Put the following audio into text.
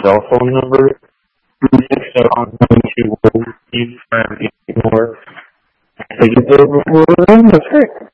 cell phone number. So I'm going to use more. Take it over. That's right.